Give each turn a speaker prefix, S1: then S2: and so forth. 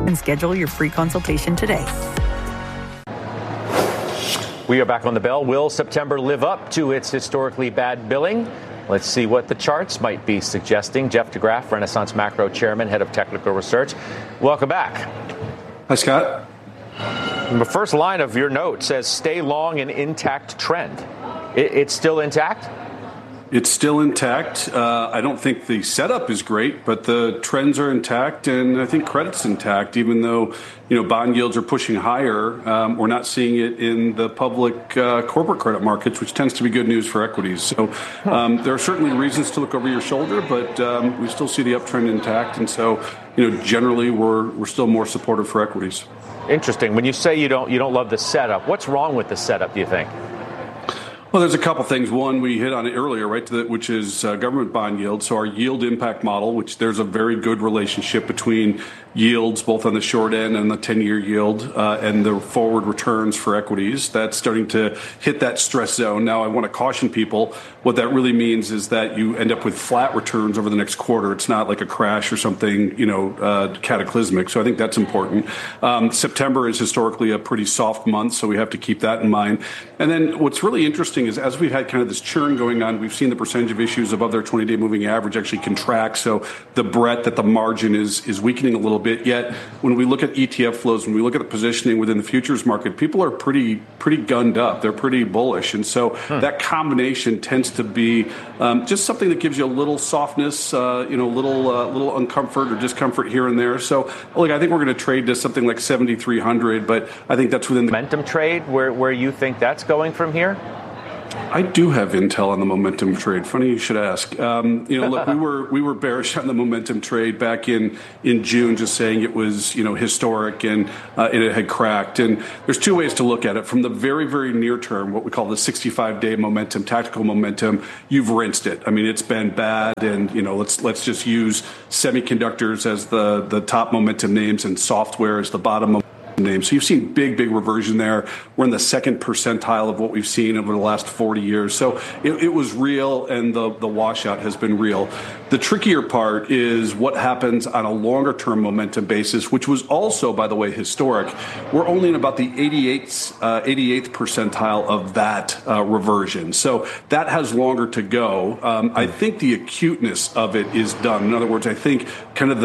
S1: and schedule your free consultation today.
S2: We are back on the bell. Will September live up to its historically bad billing? Let's see what the charts might be suggesting. Jeff DeGraff, Renaissance Macro Chairman, Head of Technical Research. Welcome back.
S3: Hi, Scott.
S2: The first line of your note says, stay long an intact trend. It's still intact?
S3: It's still intact. I don't think the setup is great, but the trends are intact, and I think credit's intact, even though bond yields are pushing higher. We're not seeing it in the public corporate credit markets, which tends to be good news for equities. So there are certainly reasons to look over your shoulder, but we still see the uptrend intact, and so generally we're still more supportive for equities.
S2: Interesting. When you say you don't love the setup, what's wrong with the setup, do you think?
S3: Well, there's a couple things. One, we hit on it earlier, right, which is government bond yield. So our yield impact model, which there's a very good relationship between yields, both on the short end and the 10-year yield, and the forward returns for equities. That's starting to hit that stress zone. Now, I want to caution people. What that really means is that you end up with flat returns over the next quarter. It's not like a crash or something, cataclysmic. So I think that's important. September is historically a pretty soft month, so we have to keep that in mind. And then what's really interesting is as we've had kind of this churn going on, we've seen the percentage of issues above their 20-day moving average actually contract. So the breadth at the margin is weakening a little bit. Yet when we look at ETF flows, when we look at the positioning within the futures market, people are pretty gunned up. They're pretty bullish. And so that combination tends to be just something that gives you a little softness, little uncomfort or discomfort here and there. So look, I think we're going to trade to something like 7,300, but I think that's within the
S2: momentum trade where you think that's going from here?
S3: I do have intel on the momentum trade. Funny you should ask. Look, we were bearish on the momentum trade back in June, just saying it was historic and it had cracked. And there's two ways to look at it. From the very, very near term, what we call the 65-day momentum, tactical momentum, you've rinsed it. I mean, it's been bad, and let's just use semiconductors as the top momentum names and software as the bottom name. So you've seen big reversion there. We're in the second percentile of what we've seen over the last 40 years. So it was real, and the washout has been real. The trickier part is what happens on a longer term momentum basis, which was also, by the way, historic. We're only in about the 88th percentile of that reversion. So that has longer to go. I think the acuteness of it is done. In other words, I think kind of